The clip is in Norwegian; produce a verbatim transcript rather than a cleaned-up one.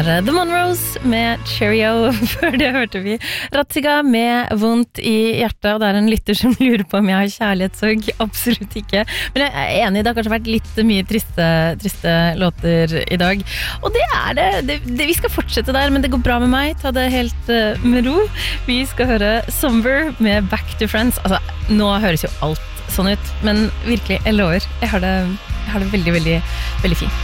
The Monroes med Cheerio. Før det hørte vi Ratsiga med Vondt i hjertet. Og det er en lytter som lurer på om jeg har kjærlighetssorg. Absolutt ikke. Men jeg er enig, det har kanskje vært litt mye triste, triste låter i dag. Og det er det. det, det vi skal fortsette der, men det går bra med meg. Ta det helt uh, med ro. Vi skal høre Somber med Back to Friends. Altså, nå høres jo alt sånn ut, men virkelig, jeg lover. Jeg har det, jeg har det veldig, veldig, veldig fint.